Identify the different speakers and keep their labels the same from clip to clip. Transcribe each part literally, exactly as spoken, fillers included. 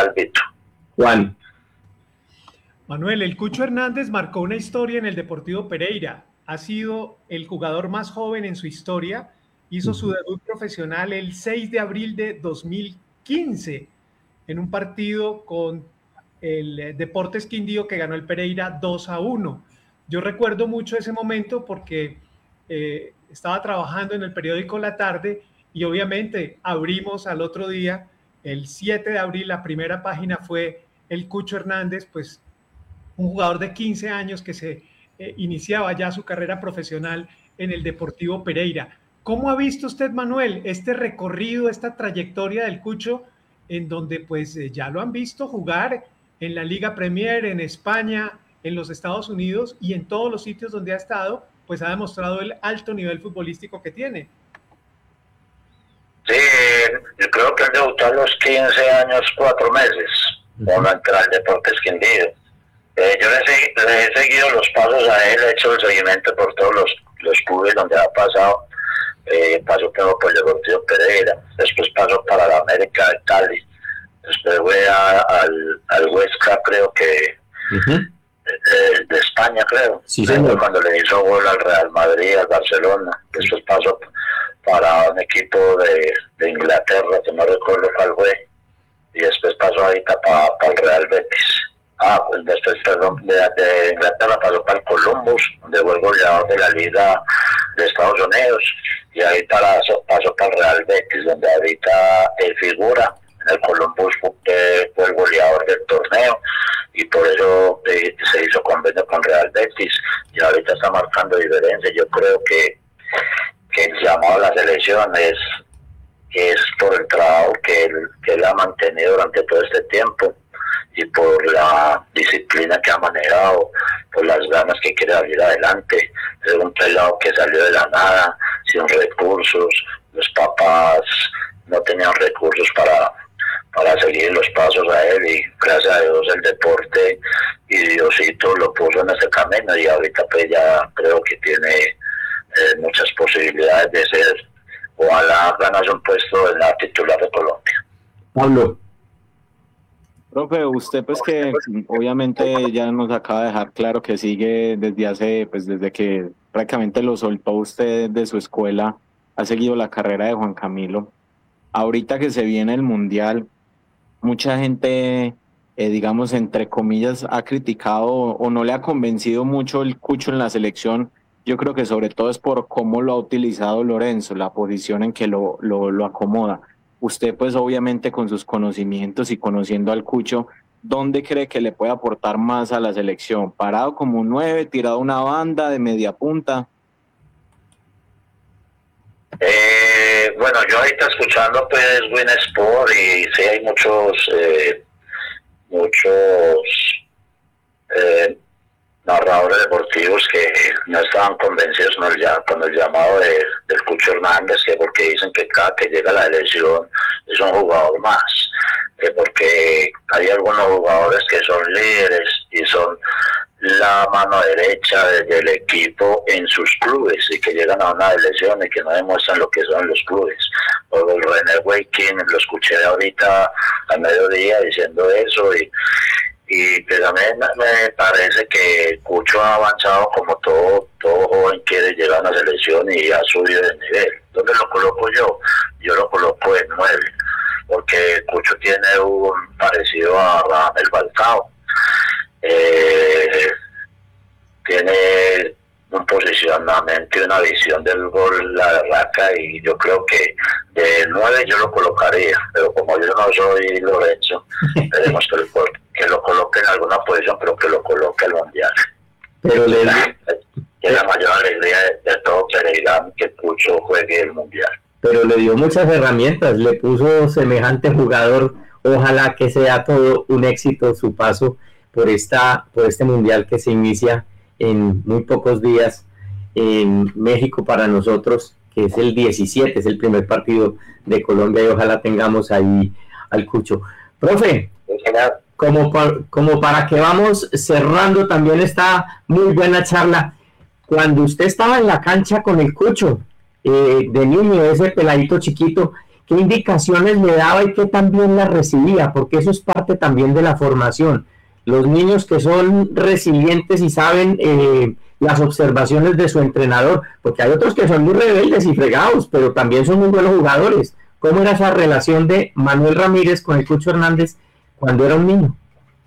Speaker 1: Albito.
Speaker 2: Juan.
Speaker 3: Manuel, el Cucho Hernández marcó una historia en el Deportivo Pereira. Ha sido el jugador más joven en su historia. Hizo su debut profesional el seis de abril de dos mil quince en un partido con el Deportes Quindío que ganó el Pereira dos a uno. Yo recuerdo mucho ese momento porque eh, estaba trabajando en el periódico La Tarde y obviamente abrimos al otro día, el siete de abril, la primera página fue el Cucho Hernández, pues un jugador de quince años que se eh, iniciaba ya su carrera profesional en el Deportivo Pereira. ¿Cómo ha visto usted, Manuel, este recorrido, esta trayectoria del Cucho, en donde pues eh, ya lo han visto jugar en la Liga Premier, en España, en los Estados Unidos y en todos los sitios donde ha estado, pues ha demostrado el alto nivel futbolístico que tiene?
Speaker 1: Sí, yo creo que él debutó a los quince años, cuatro meses, cuando entró al Deportes Quindío. Eh, yo le, le he seguido los pasos a él, he hecho el seguimiento por todos los, los clubes donde ha pasado. Eh, pasó primero por el Deportivo Pereira, después pasó para la América de Cali, después fue a, al, al Huesca, creo que uh-huh. de, de España, creo,
Speaker 2: sí, señor.
Speaker 1: Cuando le hizo gol al Real Madrid, al Barcelona. Después pasó para un equipo de, de Inglaterra, que no recuerdo cuál fue, y después pasó ahorita para, para el Real Betis. Ah, pues después perdón, de, de Inglaterra pasó para el Columbus, donde fue el goleador de la Liga de Estados Unidos, y ahí para, pasó para el Real Betis, donde ahorita él figura. En el Columbus fue, fue el goleador del torneo, y por eso eh, se hizo convenio con Real Betis, y ahorita está marcando diferencia. Yo creo que, que el llamado a la selección es, es por el trabajo que él, que él ha mantenido durante todo este tiempo, y por la disciplina que ha manejado, por las ganas que quiere salir adelante. Es un pelado que salió de la nada, sin recursos. Los papás no tenían recursos para, para seguir los pasos a él, y gracias a Dios el deporte y Diosito lo puso en ese camino, y ahorita pues ya creo que tiene eh, muchas posibilidades de ser, ojalá ganase un puesto en la titular de Colombia.
Speaker 2: Pablo.
Speaker 4: Profe, usted pues que obviamente ya nos acaba de dejar claro que sigue desde hace, pues desde que prácticamente lo soltó usted de su escuela, ha seguido la carrera de Juan Camilo. Ahorita que se viene el Mundial, mucha gente, eh, digamos, entre comillas, ha criticado o no le ha convencido mucho el Cucho en la selección. Yo creo que sobre todo es por cómo lo ha utilizado Lorenzo, la posición en que lo, lo, lo acomoda. Usted, pues obviamente con sus conocimientos y conociendo al Cucho, ¿dónde cree que le puede aportar más a la selección? ¿Parado como un nueve, tirado una banda de media punta?
Speaker 1: Eh, bueno, yo ahorita escuchando pues Win Sport, y sí hay muchos eh, muchos eh, narradores deportivos que no estaban convencidos con el, con el llamado de, del Cucho Hernández, que porque dicen que cada que llega a la elección es un jugador más, que porque hay algunos jugadores que son líderes y son la mano derecha del equipo en sus clubes, y que llegan a una elección y que no demuestran lo que son los clubes. O el René Weikin, lo escuché ahorita a mediodía diciendo eso, y y pues a mí me parece que Cucho ha avanzado como todo todo joven quiere llegar a una selección, y ha subido de nivel. ¿Dónde lo coloco yo? Yo lo coloco en nueve, porque Cucho tiene un parecido a Radamel Falcao. Eh, tiene un posicionamiento y una visión del gol, la raca, y yo creo que de nueve yo lo colocaría, pero como yo no soy Lorenzo, tenemos que, que lo coloque en alguna posición, pero que lo coloque al Mundial.
Speaker 2: Pero le...
Speaker 1: que es la mayor alegría de, de todo Pereira, que Cucho juegue el Mundial.
Speaker 2: Pero le dio muchas herramientas, le puso semejante jugador. Ojalá que sea todo un éxito su paso por esta por este Mundial que se inicia en muy pocos días en México para nosotros, que es el diecisiete, es el primer partido de Colombia, y ojalá tengamos ahí al Cucho. Profe, como, para, como para que vamos cerrando también esta muy buena charla, cuando usted estaba en la cancha con el Cucho, eh, de niño, ese peladito chiquito, qué indicaciones le daba y qué también las recibía, porque eso es parte también de la formación. Los niños que son resilientes y saben eh, las observaciones de su entrenador, porque hay otros que son muy rebeldes y fregados, pero también son muy buenos jugadores. ¿Cómo era esa relación de Manuel Ramírez con el Cucho Hernández cuando era un niño?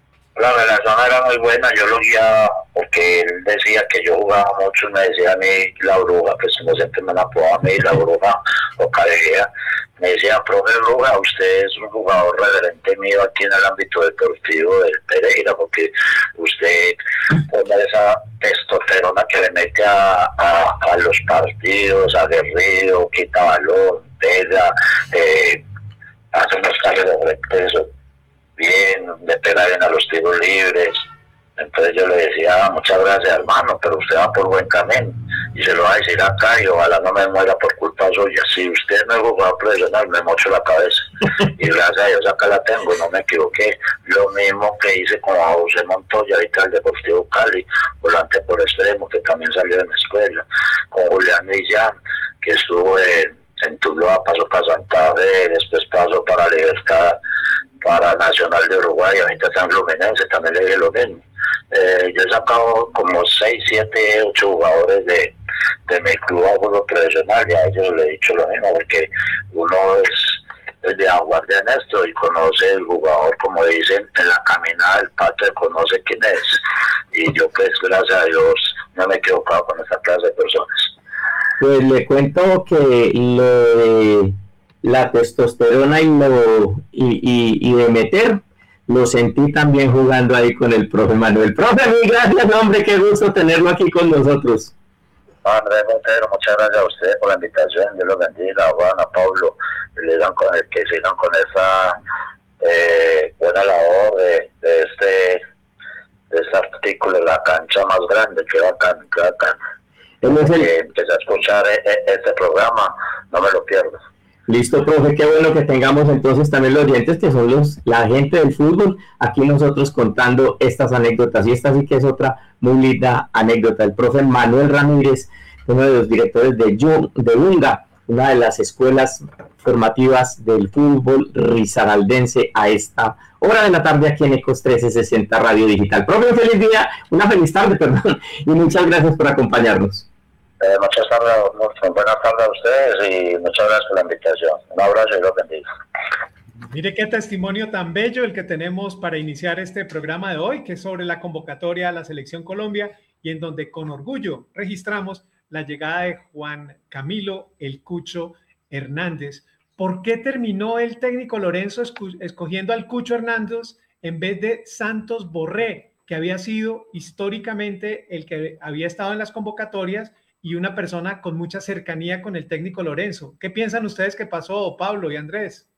Speaker 1: La relación era muy buena, yo lo guiaba porque él decía que yo jugaba mucho, me decía a mí la bruja, pues como siempre me la apodaba a mí la bruja o carejea, me decía, profe Bruja, usted es un jugador reverente mío aquí en el ámbito deportivo del Pereira, porque usted con esa testosterona que le mete a, a, a los partidos, aguerrido, quita balón, pega, eh, hace unos carreras de peso bien, le pega bien a los tiros libres. Entonces yo le decía, muchas gracias hermano, pero usted va por buen camino, y se lo va a decir acá, y ojalá no me muera por culpa suya. Si usted no es jugador profesional, me mocho la cabeza, y gracias a Dios acá la tengo, no me equivoqué. Lo mismo que hice con José Montoya, ahorita el Deportivo Cali, volante por extremo, que también salió de mi escuela, con Julián Millán, que estuvo en, en Tuluá, pasó para Santa Fe, después pasó para Libertad, para Nacional de Uruguay, ahorita está en Fluminense, también le dije lo mismo. Eh, yo he sacado como seis, siete, ocho jugadores de, de mi club a fútbol profesional, y a ellos les he dicho lo mismo, porque uno es, es de aguardia en esto y conoce el jugador, como dicen, en la caminada del patio, conoce quién es, y yo pues gracias a Dios no me he equivocado con esta clase de personas.
Speaker 2: Pues le cuento que lo de la testosterona y, lo, y, y, y de meter, lo sentí también jugando ahí con el profe Manuel. Profe, mil gracias, hombre, qué gusto tenerlo aquí con nosotros.
Speaker 1: Andrés Montero, muchas gracias a ustedes por la invitación, Dios los bendiga, a Juan, a Pablo, que, le dan con el, que sigan con esa eh, buena labor de, de este de este artículo, la cancha más grande, que bacán, que bacán. Es el... que empecé a escuchar este programa, no me lo pierdo.
Speaker 2: Listo, profe, qué bueno que tengamos entonces también los oyentes que son los, la gente del fútbol, aquí nosotros contando estas anécdotas, y esta sí que es otra muy linda anécdota. El profe Manuel Ramírez, uno de los directores de, de UNGA, una de las escuelas formativas del fútbol risaraldense, a esta hora de la tarde aquí en Ecos trece sesenta Radio Digital. Profe, un feliz día, una feliz tarde, perdón, y muchas gracias por acompañarnos.
Speaker 1: Eh, muchas tardes, muchas buenas tardes a ustedes y muchas gracias por la invitación. Un abrazo y los bendiga.
Speaker 3: Mire qué testimonio tan bello el que tenemos para iniciar este programa de hoy, que es sobre la convocatoria a la Selección Colombia, y en donde con orgullo registramos la llegada de Juan Camilo El Cucho Hernández. ¿Por qué terminó el técnico Lorenzo escogiendo al Cucho Hernández en vez de Santos Borré, que había sido históricamente el que había estado en las convocatorias y una persona con mucha cercanía con el técnico Lorenzo? ¿Qué piensan ustedes que pasó, Pablo y Andrés?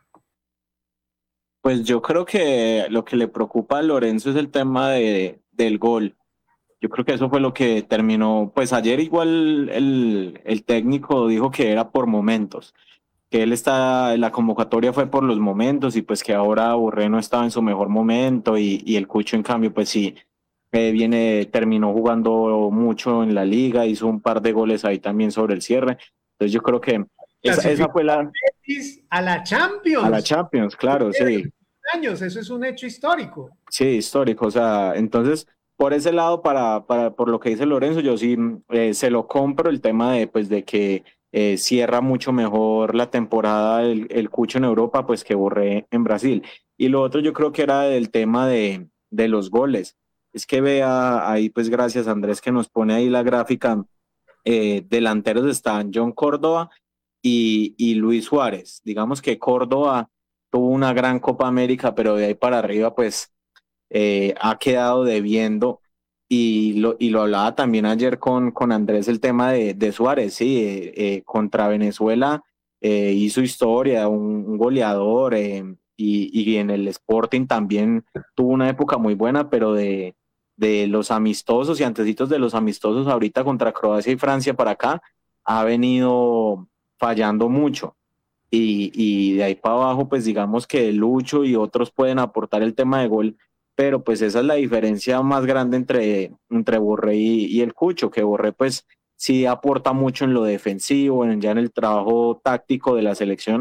Speaker 4: Pues yo creo que lo que le preocupa a Lorenzo es el tema de, del gol. Yo creo que eso fue lo que terminó. Pues ayer igual el, el técnico dijo que era por momentos, que él está, la convocatoria fue por los momentos, y pues que ahora Borré no estaba en su mejor momento, y, y el Cucho en cambio pues sí, eh, viene, terminó jugando mucho en la liga, hizo un par de goles ahí también sobre el cierre. Entonces yo creo que esa, esa fue la...
Speaker 3: A la Champions.
Speaker 4: A la Champions, claro, sí.
Speaker 3: Años, eso es un hecho histórico.
Speaker 4: Sí, histórico, o sea, entonces por ese lado, para, para por lo que dice Lorenzo, yo sí eh, se lo compro, el tema de, pues, de que eh, cierra mucho mejor la temporada el, el Cucho en Europa, pues, que Borré en Brasil. Y lo otro yo creo que era del tema de, de los goles. Es que vea ahí, pues gracias Andrés que nos pone ahí la gráfica, eh, delanteros están John Córdoba y, y Luis Suárez. Digamos que Córdoba tuvo una gran Copa América, pero de ahí para arriba pues eh, ha quedado debiendo, y lo, y lo hablaba también ayer con, con Andrés, el tema de, de Suárez, sí, eh, eh, contra Venezuela eh, hizo historia, un, un goleador, eh, y, y en el Sporting también tuvo una época muy buena, pero de, de los amistosos y antecitos de los amistosos ahorita contra Croacia y Francia para acá, ha venido fallando mucho. Y, y de ahí para abajo, pues digamos que Lucho y otros pueden aportar el tema de gol, pero pues esa es la diferencia más grande entre, entre Borré y, y el Cucho, que Borré pues sí aporta mucho en lo defensivo, en, ya en el trabajo táctico de la selección,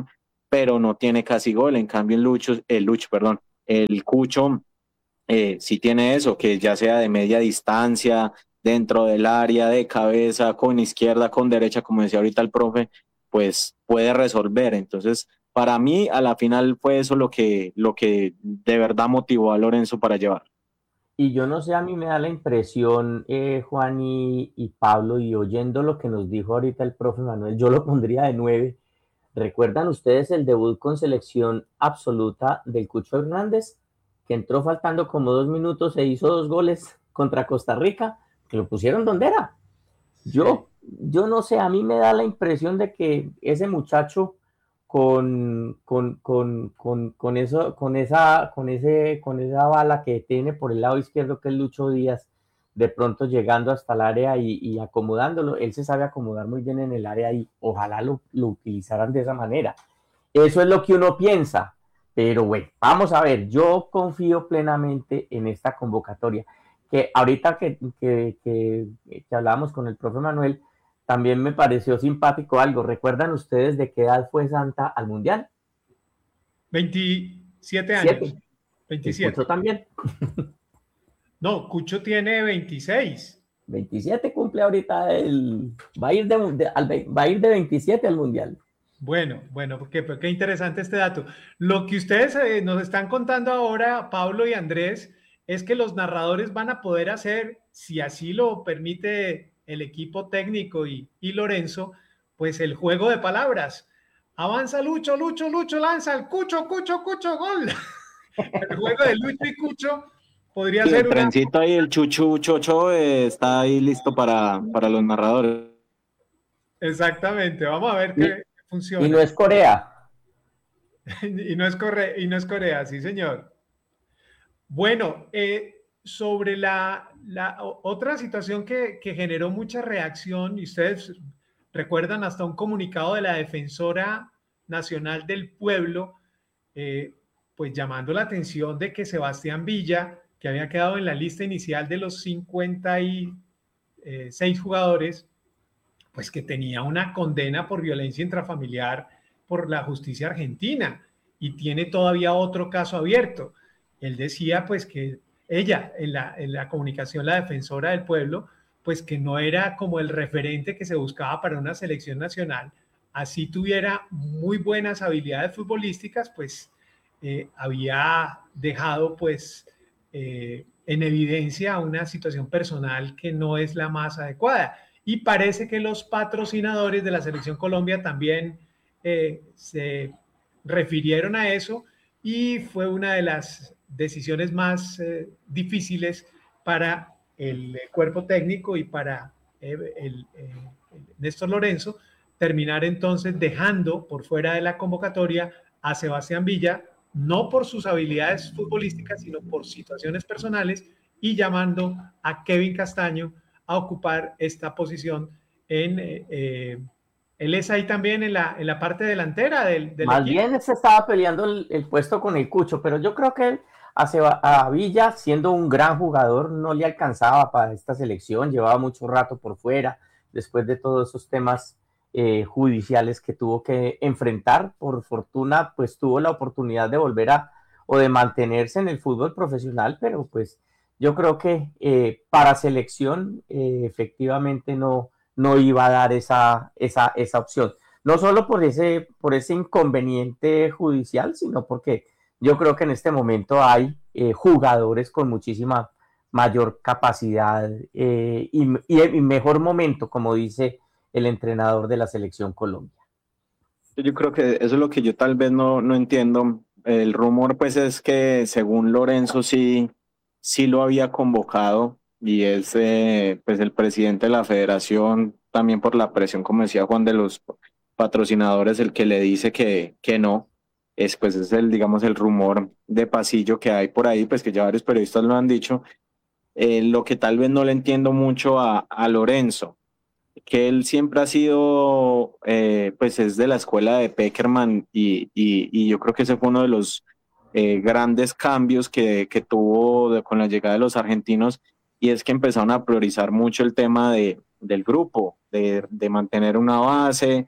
Speaker 4: pero no tiene casi gol. En cambio el Lucho, el Lucho, perdón, el Cucho eh, sí tiene eso, que ya sea de media distancia, dentro del área, de cabeza, con izquierda, con derecha, como decía ahorita el profe, pues puede resolver. Entonces, para mí, a la final fue eso lo que, lo que de verdad motivó a Lorenzo para llevar.
Speaker 2: Y yo no sé, a mí me da la impresión, eh, Juan y, y Pablo, y oyendo lo que nos dijo ahorita el profe Manuel, yo lo pondría de nueve. ¿Recuerdan ustedes el debut con selección absoluta del Cucho Hernández? Que entró faltando como dos minutos e hizo dos goles contra Costa Rica, que lo pusieron donde era. Yo, yo no sé, a mí me da la impresión de que ese muchacho con, con, con, con, con eso, con, esa, con, ese, con esa bala que tiene por el lado izquierdo, que es Lucho Díaz, de pronto llegando hasta el área y, y acomodándolo, él se sabe acomodar muy bien en el área y ojalá lo, lo utilizaran de esa manera. Eso es lo que uno piensa, pero bueno, vamos a ver, yo confío plenamente en esta convocatoria, que ahorita que, que, que, que hablábamos con el profe Manuel, también me pareció simpático algo. ¿Recuerdan ustedes de qué edad fue Santa al Mundial?
Speaker 3: veintisiete años.
Speaker 2: Siete.
Speaker 3: veintisiete.
Speaker 2: Cucho también.
Speaker 3: No, Cucho tiene veintiséis.
Speaker 2: veintisiete cumple ahorita el... Va a ir de, de, al, va a ir de veintisiete al Mundial.
Speaker 3: Bueno, bueno, porque, porque qué interesante este dato. Lo que ustedes eh, nos están contando ahora, Pablo y Andrés, es que los narradores van a poder hacer, si así lo permite el equipo técnico y, y Lorenzo, pues el juego de palabras. Avanza Lucho, Lucho, Lucho, lanza el Cucho, Cucho, Cucho, gol. El juego de Lucho y Cucho podría
Speaker 4: Sí,
Speaker 3: ser
Speaker 4: el
Speaker 3: una...
Speaker 4: trencito ahí, el chuchu chocho, eh, está ahí listo para, para los narradores.
Speaker 3: Exactamente, vamos a ver qué funciona.
Speaker 2: Y no es Corea.
Speaker 3: y, no es Corea, y no es Corea, sí señor. Bueno, eh, sobre la, la, otra situación que, que generó mucha reacción, y ustedes recuerdan hasta un comunicado de la Defensora Nacional del Pueblo, eh, pues llamando la atención de que Sebastián Villa, que había quedado en la lista inicial de los cincuenta y seis jugadores, pues que tenía una condena por violencia intrafamiliar por la justicia argentina y tiene todavía otro caso abierto. Él decía pues que ella, en la, en la comunicación, la defensora del pueblo, pues que no era como el referente que se buscaba para una selección nacional, así tuviera muy buenas habilidades futbolísticas, pues eh, había dejado pues eh, en evidencia una situación personal que no es la más adecuada. Y parece que los patrocinadores de la Selección Colombia también eh, se refirieron a eso y fue una de las decisiones más eh, difíciles para el cuerpo técnico y para eh, el, eh, el Néstor Lorenzo terminar entonces dejando por fuera de la convocatoria a Sebastián Villa, no por sus habilidades futbolísticas, sino por situaciones personales, y llamando a Kevin Castaño a ocupar esta posición en eh, él es ahí también en la, en la parte delantera del, del
Speaker 2: Más
Speaker 3: equipo.
Speaker 2: bien se estaba peleando el, el puesto con el Cucho, pero yo creo que a, Seba, a Villa, siendo un gran jugador, no le alcanzaba para esta selección, llevaba mucho rato por fuera, después de todos esos temas eh, judiciales que tuvo que enfrentar. Por fortuna, pues tuvo la oportunidad de volver a, o de mantenerse en el fútbol profesional, pero pues yo creo que eh, para selección eh, efectivamente no, no iba a dar esa, esa, esa opción. No solo por ese, por ese inconveniente judicial, sino porque yo creo que en este momento hay eh, jugadores con muchísima mayor capacidad eh, y, y, y mejor momento, como dice el entrenador de la Selección Colombia.
Speaker 4: Yo creo que eso es lo que yo tal vez no, no entiendo. El rumor pues es que según Lorenzo sí, sí lo había convocado y es eh, pues el presidente de la federación, también por la presión, como decía Juan, de los patrocinadores, el que le dice que, que no. Es pues es el, digamos, el rumor de pasillo que hay por ahí, pues que ya varios periodistas lo han dicho. Eh, lo que tal vez no le entiendo mucho a, a Lorenzo, que él siempre ha sido, eh, pues es de la escuela de Pekerman y, y, y yo creo que ese fue uno de los eh, grandes cambios que, que tuvo de, con la llegada de los argentinos, y es que empezaron a priorizar mucho el tema de, del grupo, de, de mantener una base,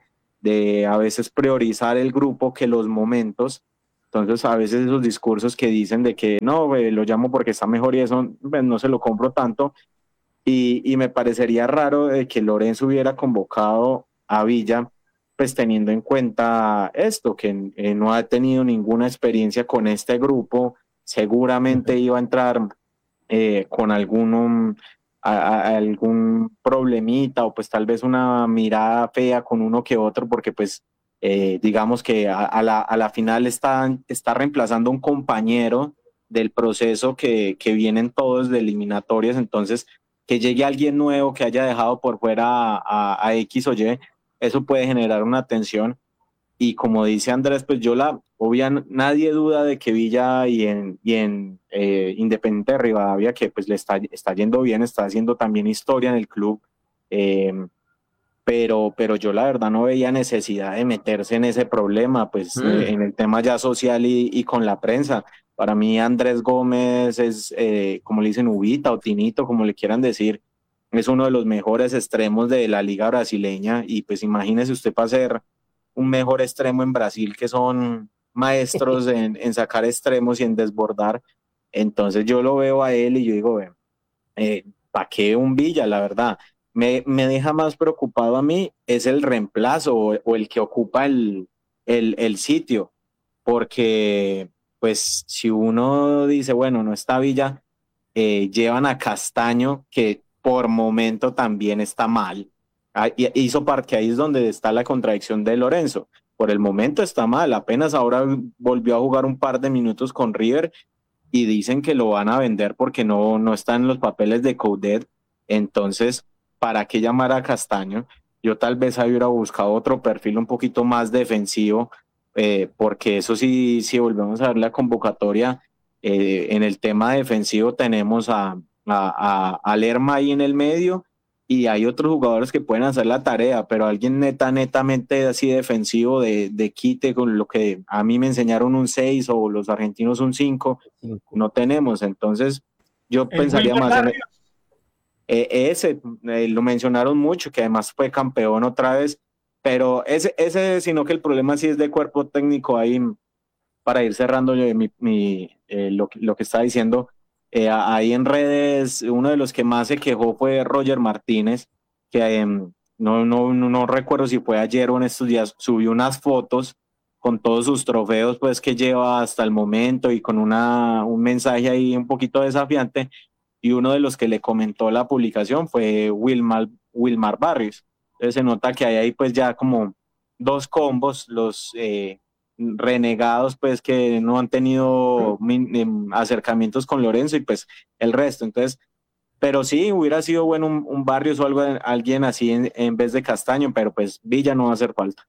Speaker 4: de a veces priorizar el grupo que los momentos. Entonces a veces esos discursos que dicen de que no, eh, lo llamo porque está mejor y eso, pues, no se lo compro tanto. Y, y me parecería raro de que Lorenzo hubiera convocado a Villa, pues teniendo en cuenta esto, que eh, no ha tenido ninguna experiencia con este grupo, seguramente iba a entrar eh, con algún, a, a, algún problemita o pues tal vez una mirada fea con uno que otro, porque pues eh, digamos que a, a, la, a la final está, está reemplazando un compañero del proceso que, que vienen todos de eliminatorias, entonces que llegue alguien nuevo que haya dejado por fuera a, a, a X o Y, eso puede generar una tensión. Y como dice Andrés, pues yo la, obvia, nadie duda de que Villa y en, y en eh, Independiente de Rivadavia, que pues le está, está yendo bien, está haciendo también historia en el club, eh, pero, pero yo la verdad no veía necesidad de meterse en ese problema, pues mm. eh, en el tema ya social y, y con la prensa. Para mí Andrés Gómez es, eh, como le dicen, Ubita o Tinito, como le quieran decir, es uno de los mejores extremos de la liga brasileña y pues imagínese usted para ser un mejor extremo en Brasil, que son maestros en, en sacar extremos y en desbordar. Entonces yo lo veo a él y yo digo, eh, ¿para qué un Villa? La verdad, me, me deja más preocupado a mí es el reemplazo o, o el que ocupa el, el, el sitio, porque pues si uno dice, bueno, no está Villa, eh, llevan a Castaño, que por momento también está mal. Ah, hizo parte, ahí es donde está la contradicción de Lorenzo. Por el momento está mal, apenas ahora volvió a jugar un par de minutos con River y dicen que lo van a vender porque no, no está en los papeles de Coudet. Entonces, ¿para qué llamar a Castaño? Yo tal vez hubiera buscado otro perfil un poquito más defensivo, eh, porque eso sí, si volvemos a ver la convocatoria, eh, en el tema defensivo tenemos a, a, a, a Lerma ahí en el medio, y hay otros jugadores que pueden hacer la tarea, pero alguien neta, netamente así defensivo de, de quite, con lo que a mí me enseñaron un seis o los argentinos un cinco, no tenemos. Entonces yo el pensaría más en eh, ese, eh, lo mencionaron mucho, que además fue campeón otra vez, pero ese, ese sino que el problema sí es de cuerpo técnico ahí, para ir cerrando yo, mi, mi, eh, lo, lo que está diciendo. Eh, ahí en redes, uno de los que más se quejó fue Roger Martínez, que eh, no, no, no, no recuerdo si fue ayer o en estos días, subió unas fotos con todos sus trofeos pues que lleva hasta el momento y con una, un mensaje ahí un poquito desafiante, y uno de los que le comentó la publicación fue Wilmar, Wilmar Barrios. Entonces se nota que hay ahí pues ya como dos combos, los... Eh, renegados pues que no han tenido min, acercamientos con Lorenzo y pues el resto. Entonces, pero sí hubiera sido bueno un, un Barrios o algo, alguien así en, en vez de Castaño, pero pues Villa no va a hacer falta.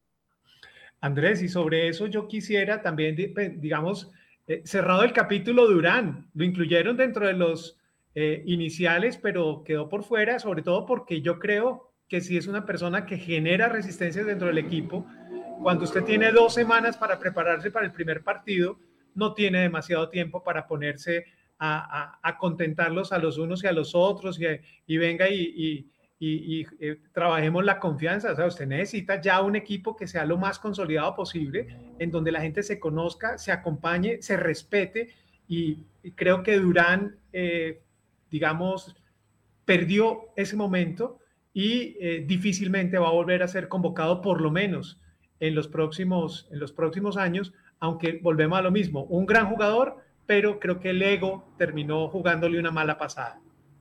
Speaker 3: Andrés, y sobre eso yo quisiera también, digamos, eh, cerrado el capítulo Durán, lo incluyeron dentro de los eh, iniciales, pero quedó por fuera, sobre todo porque yo creo que si es una persona que genera resistencia dentro del equipo. Cuando usted tiene dos semanas para prepararse para el primer partido, no tiene demasiado tiempo para ponerse a, a, a contentarlos a los unos y a los otros y, y venga y, y, y, y eh, trabajemos la confianza. O sea, usted necesita ya un equipo que sea lo más consolidado posible, en donde la gente se conozca, se acompañe, se respete, y, y creo que Durán, eh, digamos, perdió ese momento y eh, difícilmente va a volver a ser convocado, por lo menos en los próximos, en los próximos años, aunque volvemos a lo mismo, un gran jugador, pero creo que el ego terminó jugándole una mala pasada.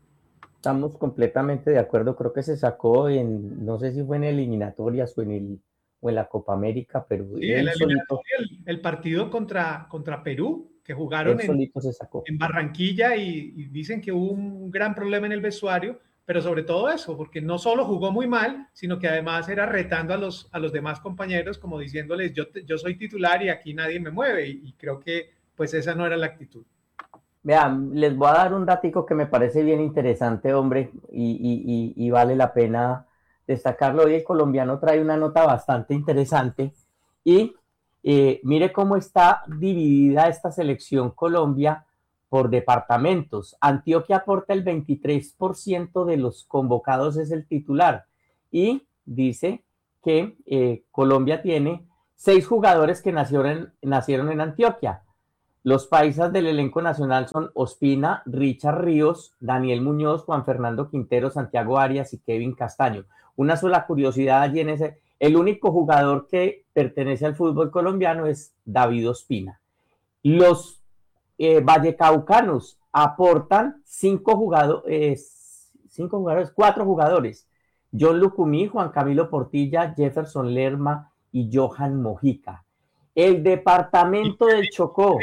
Speaker 2: Estamos completamente de acuerdo, creo que se sacó en, no sé si fue en eliminatorias o en, el, o en la Copa América, pero
Speaker 3: sí,
Speaker 2: él
Speaker 3: el,
Speaker 2: solito,
Speaker 3: el, el partido contra, contra Perú, que jugaron
Speaker 2: él solito en, se sacó.
Speaker 3: en Barranquilla, y, y dicen que hubo un gran problema en el vestuario, pero sobre todo eso, porque no solo jugó muy mal, sino que además era retando a los, a los demás compañeros, como diciéndoles, yo, yo soy titular y aquí nadie me mueve, y, y creo que pues esa no era la actitud.
Speaker 2: Vean, les voy a dar un datico que me parece bien interesante, hombre, y, y, y, y vale la pena destacarlo. Hoy el colombiano trae una nota bastante interesante, y eh, mire cómo está dividida esta selección Colombia por departamentos. Antioquia aporta el veintitrés por ciento de los convocados, es el titular, y dice que eh, Colombia tiene seis jugadores que nacieron, nacieron en Antioquia. Los paisas del elenco nacional son Ospina, Richard Ríos, Daniel Muñoz, Juan Fernando Quintero, Santiago Arias y Kevin Castaño. Una sola curiosidad allí en ese, el único jugador que pertenece al fútbol colombiano es David Ospina. Los eh, vallecaucanos aportan cinco jugadores, eh, cinco jugadores, cuatro jugadores. John Lucumí, Juan Camilo Portilla, Jefferson Lerma y Johan Mojica. El departamento del Chocó.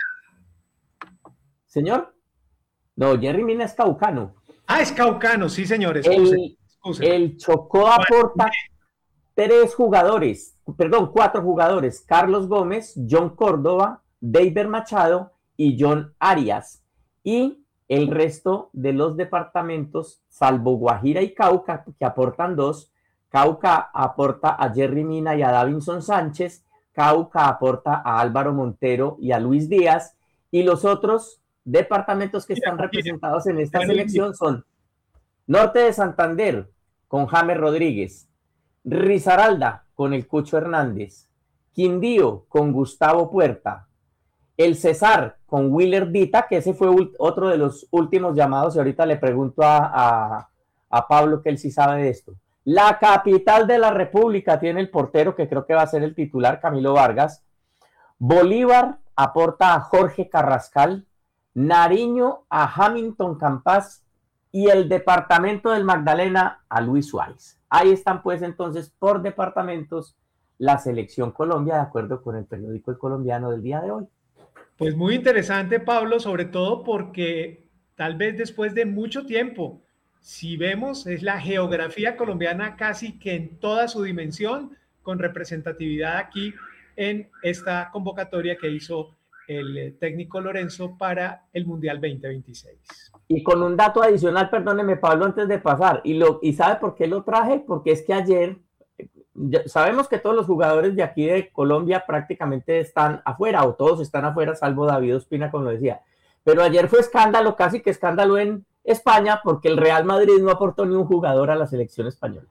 Speaker 2: ¿Señor? No, Jerry Mina es caucano.
Speaker 3: Ah, es caucano, sí, señor.
Speaker 2: El, el Chocó aporta tres jugadores, perdón, cuatro jugadores. Carlos Gómez, John Córdoba, David Machado y John Arias. Y el resto de los departamentos, salvo Guajira y Cauca, que aportan dos. Cauca aporta a Jerry Mina y a Davinson Sánchez. Cauca aporta a Álvaro Montero y a Luis Díaz, y los otros departamentos que están representados en esta selección son Norte de Santander con James Rodríguez, Risaralda con el Cucho Hernández, Quindío con Gustavo Puerta, el Cesar con Willer Dita, que ese fue otro de los últimos llamados, y ahorita le pregunto a, a, a Pablo, que él sí sabe de esto. La capital de la República tiene el portero, que creo que va a ser el titular, Camilo Vargas. Bolívar aporta a Jorge Carrascal, Nariño a Hamilton Campas y el departamento del Magdalena a Luis Suárez. Ahí están pues entonces por departamentos la selección Colombia, de acuerdo con el periódico El Colombiano del día de hoy.
Speaker 3: Pues muy interesante, Pablo, sobre todo porque tal vez después de mucho tiempo, si vemos, es la geografía colombiana casi que en toda su dimensión, con representatividad aquí en esta convocatoria que hizo el técnico Lorenzo para el Mundial veinte veintiséis.
Speaker 2: Y con un dato adicional, perdóneme, Pablo, antes de pasar, y, lo, y ¿sabe por qué lo traje? Porque es que ayer, ya sabemos que todos los jugadores de aquí de Colombia prácticamente están afuera, o todos están afuera, salvo David Ospina, como decía. Pero ayer fue escándalo, casi que escándalo en España, porque el Real Madrid no aportó ni un jugador a la selección española.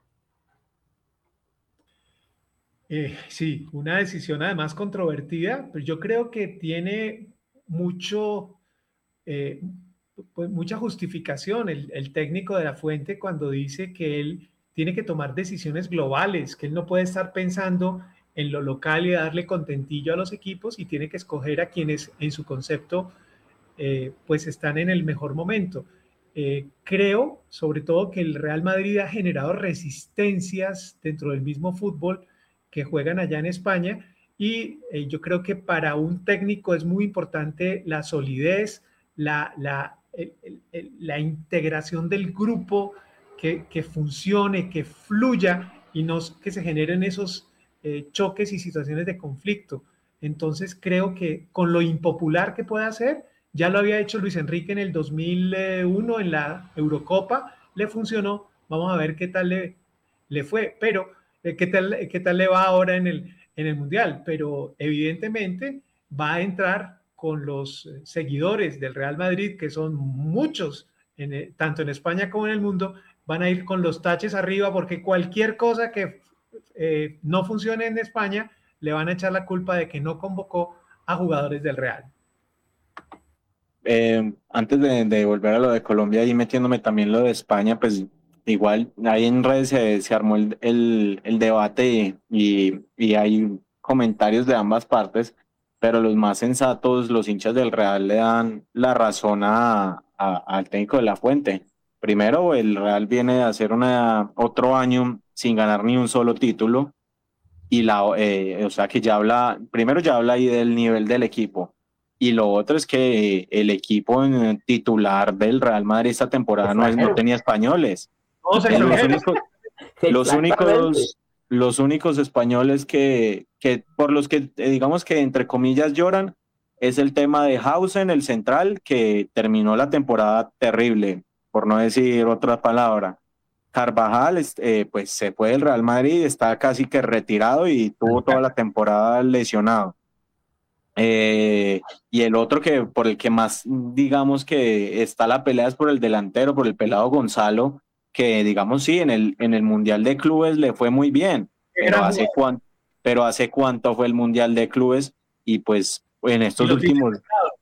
Speaker 3: Eh, sí, una decisión además controvertida, pero yo creo que tiene mucho, eh, pues mucha justificación el, el técnico de la Fuente cuando dice que él tiene que tomar decisiones globales, que él no puede estar pensando en lo local y darle contentillo a los equipos, y tiene que escoger a quienes en su concepto eh, pues están en el mejor momento. Eh, creo sobre todo que el Real Madrid ha generado resistencias dentro del mismo fútbol que juegan allá en España, y eh, yo creo que para un técnico es muy importante la solidez, la, la, el, el, la integración del grupo, que, que funcione, que fluya y no que se generen esos eh, choques y situaciones de conflicto. Entonces creo que con lo impopular que pueda ser, ya lo había hecho Luis Enrique en el dos mil uno en la Eurocopa, le funcionó, vamos a ver qué tal le, le fue, pero ¿Qué tal, qué tal le va ahora en el, en el Mundial? Pero evidentemente va a entrar con los seguidores del Real Madrid, que son muchos, en, tanto en España como en el mundo, van a ir con los taches arriba, porque cualquier cosa que eh, no funcione en España, le van a echar la culpa de que no convocó a jugadores del Real.
Speaker 4: Eh, antes de, de volver a lo de Colombia y metiéndome también lo de España, pues igual ahí en redes se, se armó el, el, el debate y, y hay comentarios de ambas partes, pero los más sensatos, los hinchas del Real, le dan la razón a, a, al técnico de la Fuente. Primero, el Real viene de hacer una, otro año sin ganar ni un solo título, y la, eh, o sea que ya habla, primero ya habla ahí del nivel del equipo. Y lo otro es que el equipo titular del Real Madrid esta temporada no, no tenía españoles.
Speaker 3: Oh,
Speaker 4: los, únicos, los, únicos, los únicos españoles que, que por los que digamos que entre comillas lloran es el tema de Hausen, el central, que terminó la temporada terrible, por no decir otra palabra. Carvajal eh, pues se fue del Real Madrid, está casi que retirado y tuvo toda la temporada lesionado. Eh, y el otro que por el que más digamos que está la pelea es por el delantero, por el pelado Gonzalo, que digamos sí, en el, en el Mundial de Clubes le fue muy bien, pero hace cuánto, pero hace cuánto fue el Mundial de Clubes, y pues en estos
Speaker 3: lo
Speaker 4: últimos,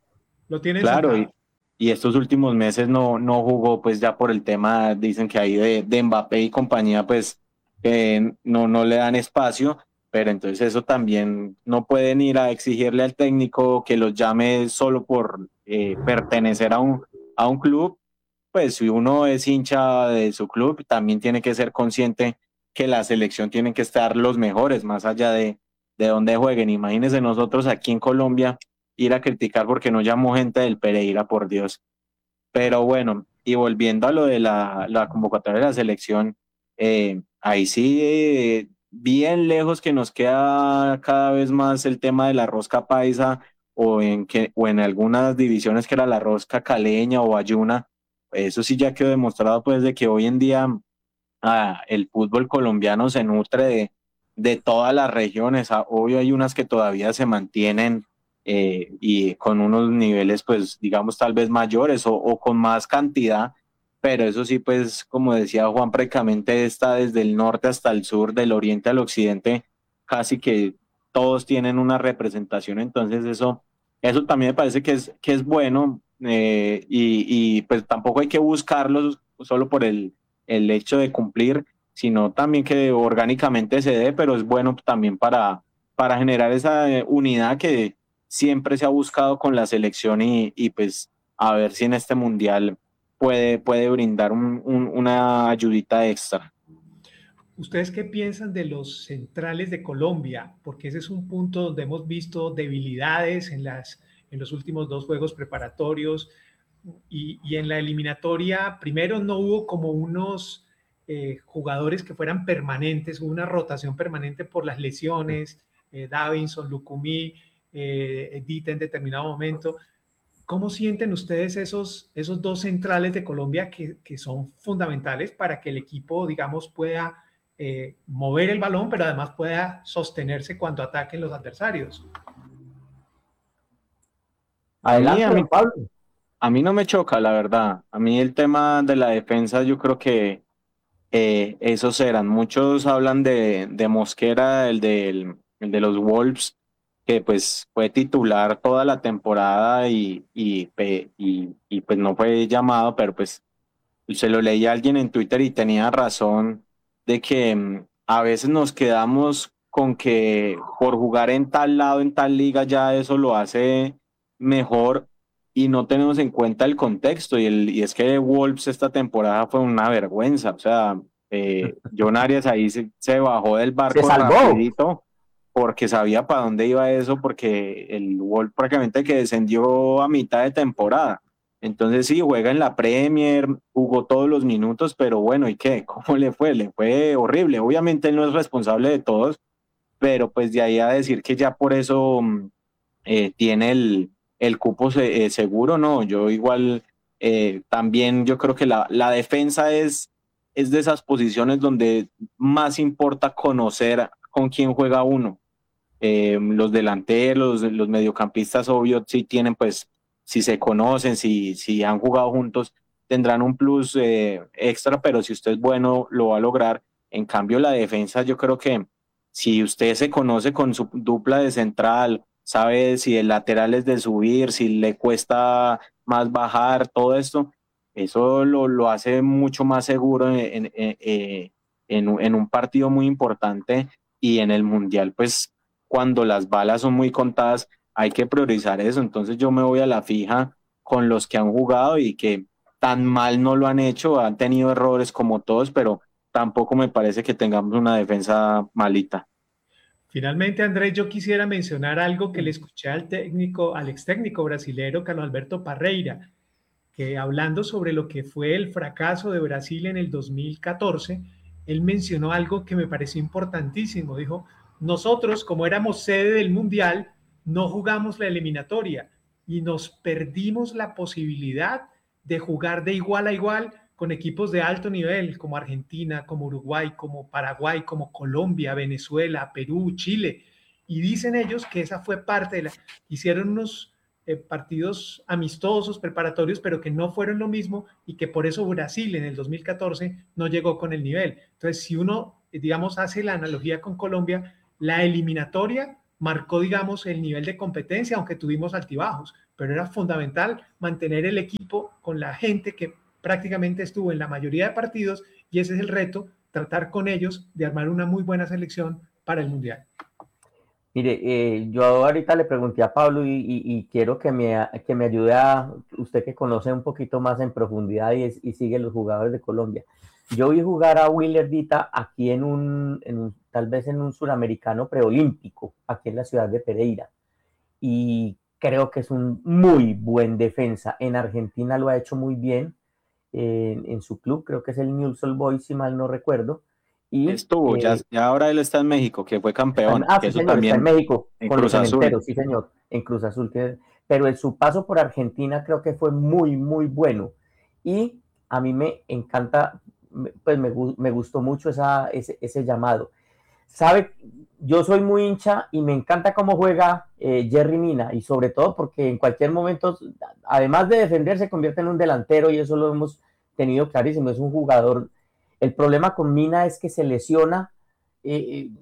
Speaker 3: lo tienen
Speaker 4: claro, y, y estos últimos meses no, no jugó, pues ya por el tema, dicen que ahí de, de Mbappé y compañía, pues eh, no, no le dan espacio, pero entonces eso también no pueden ir a exigirle al técnico que los llame solo por eh, pertenecer a un, a un club. Pues si uno es hincha de su club, también tiene que ser consciente que la selección tiene que estar los mejores, más allá de, de dónde jueguen. Imagínense nosotros aquí en Colombia ir a criticar porque no llamó gente del Pereira, por Dios. Pero bueno, y volviendo a lo de la, la convocatoria de la selección, eh, ahí sí, eh, bien lejos que nos queda cada vez más el tema de la rosca paisa, o en, que, o en algunas divisiones que era la rosca caleña o ayuna. Eso sí ya quedó demostrado, pues, de que hoy en día ah, el fútbol colombiano se nutre de, de todas las regiones. Ah, obvio hay unas que todavía se mantienen eh, y con unos niveles, pues, digamos, tal vez mayores o, o con más cantidad, pero eso sí, pues, como decía Juan, prácticamente está desde el norte hasta el sur, del oriente al occidente, casi que todos tienen una representación. Entonces eso, eso también me parece que es, que es bueno, eh, y, y pues tampoco hay que buscarlos solo por el el hecho de cumplir, sino también que orgánicamente se dé, pero es bueno también para, para generar esa unidad que siempre se ha buscado con la selección, y, y pues a ver si en este mundial puede, puede brindar un, un, una ayudita extra.
Speaker 3: ¿Ustedes qué piensan de los centrales de Colombia? Porque ese es un punto donde hemos visto debilidades en, las, en los últimos dos juegos preparatorios, y, y en la eliminatoria, primero no hubo como unos eh, jugadores que fueran permanentes, hubo una rotación permanente por las lesiones, eh, Davinson, Lucumí, eh, Edita en determinado momento. ¿Cómo sienten ustedes esos, esos dos centrales de Colombia que, que son fundamentales para que el equipo, digamos, pueda eh, mover el balón, pero además pueda sostenerse cuando ataquen los adversarios?
Speaker 4: A mí, a
Speaker 2: Adelante,
Speaker 4: mí,
Speaker 2: don Pablo.
Speaker 4: a mí no me choca, la verdad. A mí el tema de la defensa, yo creo que eh, esos eran. Muchos hablan de, de Mosquera, el, del, el de los Wolves, que pues fue titular toda la temporada y, y, pe- y, y, pues no fue llamado, pero pues se lo leí a alguien en Twitter y tenía razón de que mm, a veces nos quedamos con que por jugar en tal lado, en tal liga, ya eso lo hace mejor, y no tenemos en cuenta el contexto. Y, el, y es que Wolves esta temporada fue una vergüenza. O sea, eh, John Arias ahí se, se bajó del
Speaker 2: Se
Speaker 4: barco
Speaker 2: salvó.
Speaker 4: rapidito porque sabía para dónde iba eso, porque el Wolves prácticamente que descendió a mitad de temporada. Entonces sí, juega en la Premier, jugó todos los minutos, pero bueno, ¿y qué? ¿Cómo le fue? Le fue horrible. Obviamente él no es responsable de todos, pero pues de ahí a decir que ya por eso mm, eh, tiene el, el cupo se- eh, seguro, no. Yo igual eh, también yo creo que la, la defensa es, es de esas posiciones donde más importa conocer con quién juega uno. Eh, los delanteros, los mediocampistas, obvio, sí tienen, pues, si se conocen, si, si han jugado juntos, tendrán un plus eh, extra, pero si usted es bueno, lo va a lograr. En cambio, la defensa, yo creo que si usted se conoce con su dupla de central, sabe si el lateral es de subir, si le cuesta más bajar, todo esto, eso lo, lo hace mucho más seguro en, en, en, en, en un partido muy importante. Y en el mundial, pues cuando las balas son muy contadas, hay que priorizar eso. Entonces yo me voy a la fija con los que han jugado y que tan mal no lo han hecho, han tenido errores como todos, pero tampoco me parece que tengamos una defensa malita.
Speaker 3: Finalmente, Andrés, yo quisiera mencionar algo que le escuché al técnico, al ex técnico brasilero Carlos Alberto Parreira, que hablando sobre lo que fue el fracaso de Brasil en el dos mil catorce, él mencionó algo que me pareció importantísimo. Dijo, nosotros, como éramos sede del Mundial, no jugamos la eliminatoria y nos perdimos la posibilidad de jugar de igual a igual con equipos de alto nivel, como Argentina, como Uruguay, como Paraguay, como Colombia, Venezuela, Perú, Chile. Y dicen ellos que esa fue parte de la... Hicieron unos eh, partidos amistosos, preparatorios, pero que no fueron lo mismo y que por eso Brasil en el dos mil catorce no llegó con el nivel. Entonces, si uno digamos, hace la analogía con Colombia, la eliminatoria marcó, digamos, el nivel de competencia, aunque tuvimos altibajos, pero era fundamental mantener el equipo con la gente que prácticamente estuvo en la mayoría de partidos, y ese es el reto, tratar con ellos de armar una muy buena selección para el Mundial.
Speaker 2: Mire, eh, yo ahorita le pregunté a Pablo y, y, y quiero que me, que me ayude a usted que conoce un poquito más en profundidad y, y sigue los jugadores de Colombia. Yo vi jugar a Willer Dita aquí en un, en un, tal vez en un suramericano preolímpico, aquí en la ciudad de Pereira, y creo que es un muy buen defensa. En Argentina lo ha hecho muy bien, eh, en, en su club, creo que es el Newell's Old Boys, si mal no recuerdo. Y,
Speaker 4: Estuvo,
Speaker 2: eh,
Speaker 4: ya, ya ahora él está en México, que fue campeón.
Speaker 2: ah,
Speaker 4: Que
Speaker 2: sí,
Speaker 4: eso
Speaker 2: señor, está en
Speaker 4: también
Speaker 2: México
Speaker 4: en
Speaker 2: con los
Speaker 4: Cruz Azul.
Speaker 2: cementeros, sí, señor, en Cruz Azul. Que, pero en su paso por Argentina creo que fue muy, muy bueno. Y a mí me encanta, pues me, me gustó mucho esa, ese, ese llamado. Sabe, yo soy muy hincha y me encanta cómo juega eh, Jerry Mina, y sobre todo porque en cualquier momento, además de defender, se convierte en un delantero, y eso lo hemos tenido clarísimo. Es un jugador. El problema con Mina es que se lesiona, eh,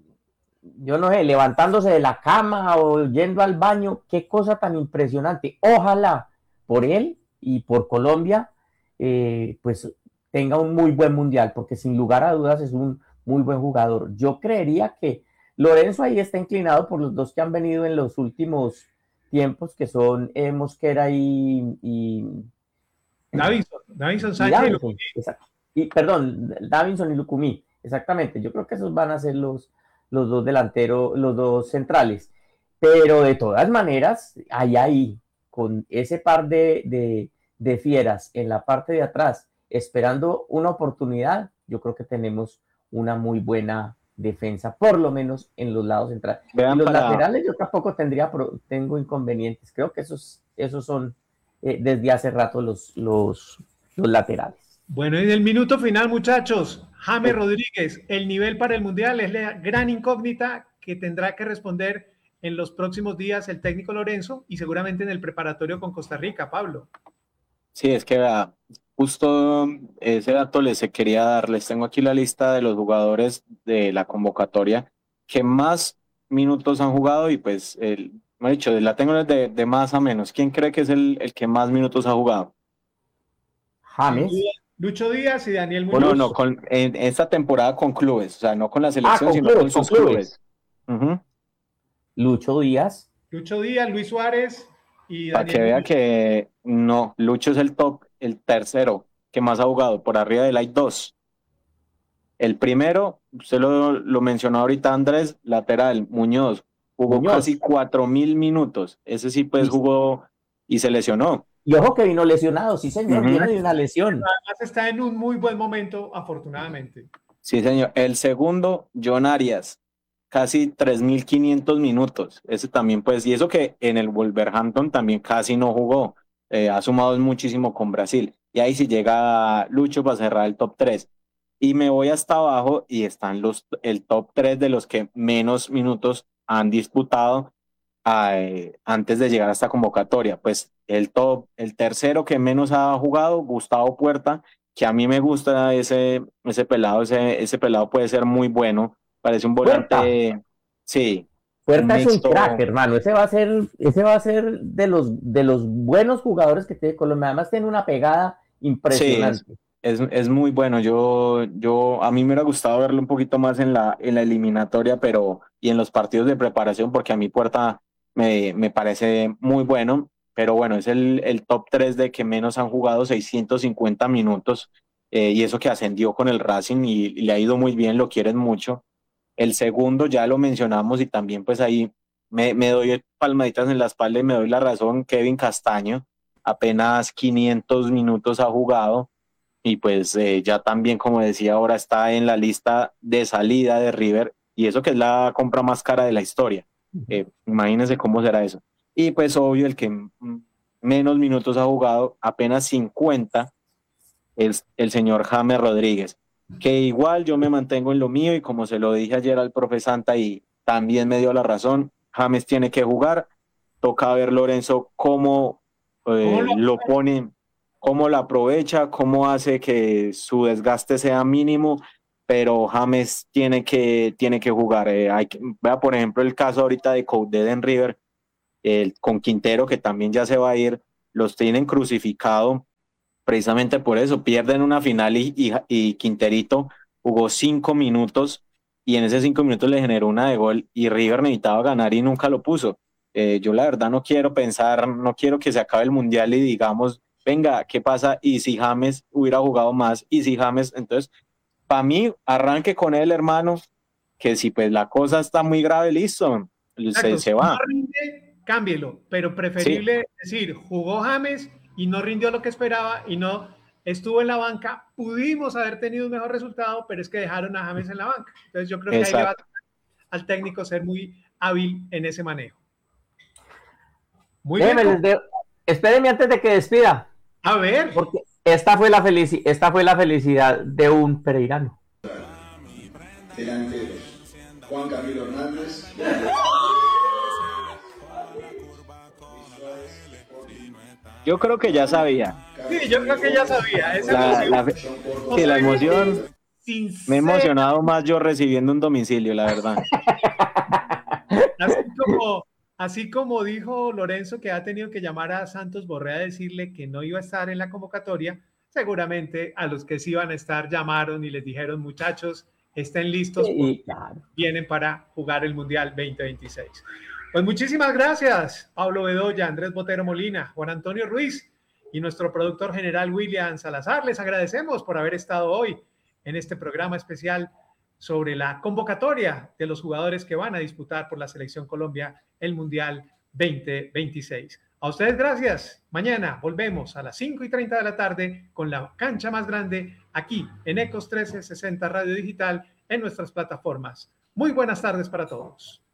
Speaker 2: yo no sé, levantándose de la cama o yendo al baño. Qué cosa tan impresionante. Ojalá por él y por Colombia, eh, pues tenga un muy buen mundial, porque sin lugar a dudas es un muy buen jugador. Yo creería que Lorenzo ahí está inclinado por los dos que han venido en los últimos tiempos, que son eh, Mosquera y, y
Speaker 3: Davinson, Davinson
Speaker 2: y
Speaker 3: Sánchez.
Speaker 2: Davinson, exacto. Y, perdón, Davinson y Lucumí, exactamente. Yo creo que esos van a ser los, los dos delanteros, los dos centrales. Pero de todas maneras, hay ahí, con ese par de, de, de fieras en la parte de atrás, esperando una oportunidad, yo creo que tenemos una muy buena defensa, por lo menos en los lados centrales.
Speaker 4: Vean,
Speaker 2: y los
Speaker 4: para...
Speaker 2: laterales yo tampoco tendría, tengo inconvenientes. Creo que esos, esos son eh, desde hace rato los, los, los laterales.
Speaker 3: Bueno, y en el minuto final, muchachos, James Rodríguez, el nivel para el Mundial es la gran incógnita que tendrá que responder en los próximos días el técnico Lorenzo, y seguramente en el preparatorio con Costa Rica, Pablo.
Speaker 4: Sí, es que vea, justo ese dato les quería dar. Les tengo aquí la lista de los jugadores de la convocatoria que más minutos han jugado, y pues, el, me he dicho, la tengo de, de más a menos. ¿Quién cree que es el, el que más minutos ha jugado?
Speaker 2: James.
Speaker 3: Lucho Díaz y Daniel Muñoz.
Speaker 4: Bueno, no, con, en esta temporada con clubes, o sea, no con la selección,
Speaker 2: ah, con
Speaker 4: sino
Speaker 2: clubes,
Speaker 4: con sus
Speaker 2: con clubes.
Speaker 4: clubes. Uh-huh.
Speaker 2: Lucho Díaz.
Speaker 3: Lucho Díaz, Luis Suárez y Daniel
Speaker 4: Para que vea
Speaker 3: Muñoz.
Speaker 4: que no, Lucho es el top, el tercero que más ha jugado, por arriba del hay dos. El primero, usted lo, lo mencionó ahorita, Andrés, lateral, Muñoz, jugó
Speaker 2: Muñoz.
Speaker 4: casi cuatro mil minutos. Ese sí, pues, jugó y se lesionó.
Speaker 2: Y ojo que vino lesionado, sí, señor,
Speaker 4: Uh-huh.
Speaker 2: viene de una lesión.
Speaker 3: Además está en un muy buen momento, afortunadamente.
Speaker 4: Sí, señor. El segundo, John Arias, casi tres mil quinientos minutos. Ese también, pues, y eso que en el Wolverhampton también casi no jugó. Eh, ha sumado muchísimo con Brasil. Y ahí sí llega Lucho para cerrar el top tres. Y me voy hasta abajo y están los, el top tres de los que menos minutos han disputado eh, antes de llegar a esta convocatoria. Pues el top, el tercero que menos ha jugado, Gustavo Puerta, que a mí me gusta ese, ese pelado, ese, ese pelado puede ser muy bueno, parece un volante,
Speaker 2: Puerta.
Speaker 4: sí.
Speaker 2: Puerta es un crack, hermano, ese va a ser, ese va a ser de los, de los buenos jugadores que tiene Colombia, además tiene una pegada impresionante.
Speaker 4: Sí, es, es, es muy bueno. Yo, yo, a mí me hubiera gustado verlo un poquito más en la, en la eliminatoria, pero, y en los partidos de preparación, porque a mi Puerta me, me parece muy bueno, pero bueno, es el, el top tres de que menos han jugado, seiscientos cincuenta minutos, eh, y eso que ascendió con el Racing y, y le ha ido muy bien, lo quieren mucho. El segundo ya lo mencionamos y también pues ahí me, me doy palmaditas en la espalda y me doy la razón, Kevin Castaño, apenas quinientos minutos ha jugado y pues eh, ya también, como decía, ahora está en la lista de salida de River, y eso que es la compra más cara de la historia. Eh, imagínense cómo será eso. Y pues obvio el que menos minutos ha jugado, apenas cincuenta, es el señor James Rodríguez, que igual yo me mantengo en lo mío y como se lo dije ayer al profe Santa y también me dio la razón, James tiene que jugar, toca ver Lorenzo cómo eh, lo, lo pone, cómo lo aprovecha, cómo hace que su desgaste sea mínimo, pero James tiene que, tiene que jugar. Eh, hay que, vea, por ejemplo, el caso ahorita de Coudet en River, el, con Quintero, que también ya se va a ir, los tienen crucificado precisamente por eso. Pierden una final y, y, y Quinterito jugó cinco minutos y en esos cinco minutos le generó una de gol y River necesitaba ganar y nunca lo puso. Eh, yo la verdad no quiero pensar, no quiero que se acabe el Mundial y digamos, venga, ¿qué pasa? Y si James hubiera jugado más, y si James, entonces, para mí, arranque con él, hermano, que si pues la cosa está muy grave, listo, se, se va.
Speaker 3: Si no rinde, cámbielo, pero preferible sí. decir, jugó James y no rindió lo que esperaba y no estuvo en la banca, pudimos haber tenido un mejor resultado, pero es que dejaron a James en la banca. Entonces yo creo que Exacto. ahí le va a al técnico ser muy hábil en ese manejo.
Speaker 2: Muy Déjeme, bien. De... Espérenme antes de que despida.
Speaker 3: A ver.
Speaker 2: Porque esta fue la, felici... esta fue la felicidad de un pereirano.
Speaker 5: Delanteros. Juan Camilo Hernández.
Speaker 4: Yo creo que ya sabía.
Speaker 3: Sí, yo creo que ya sabía. Esa
Speaker 4: la, la, sí, la emoción. Sincero. Me he emocionado más yo recibiendo un domicilio, la verdad.
Speaker 3: Así como, así como dijo Lorenzo que ha tenido que llamar a Santos Borré a decirle que no iba a estar en la convocatoria, seguramente a los que sí iban a estar llamaron y les dijeron, muchachos, estén listos,
Speaker 2: sí, claro.
Speaker 3: Vienen para jugar el Mundial veinte veintiséis. Pues muchísimas gracias, Pablo Bedoya, Andrés Botero Molina, Juan Antonio Ruiz y nuestro productor general William Salazar. Les agradecemos por haber estado hoy en este programa especial sobre la convocatoria de los jugadores que van a disputar por la Selección Colombia el Mundial veinte veintiséis. A ustedes gracias. Mañana volvemos a las cinco y treinta de la tarde con la cancha más grande aquí en Ecos trece sesenta Radio Digital en nuestras plataformas. Muy buenas tardes para todos.